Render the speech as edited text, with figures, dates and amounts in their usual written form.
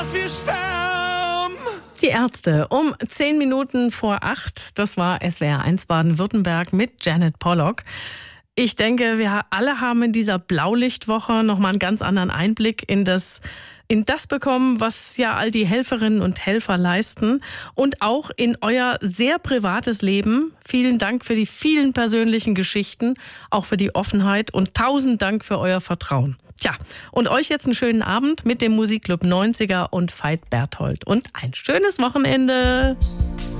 Wir sterben. Die Ärzte um 10 Minuten vor 8. Das war SWR 1 Baden-Württemberg mit Janet Pollock. Ich denke, wir alle haben in dieser Blaulichtwoche nochmal einen ganz anderen Einblick in das bekommen, was ja all die Helferinnen und Helfer leisten und auch in euer sehr privates Leben. Vielen Dank für die vielen persönlichen Geschichten, auch für die Offenheit und 1000 Dank für euer Vertrauen. Tja, und euch jetzt einen schönen Abend mit dem Musikclub 90er und Veit Berthold und ein schönes Wochenende.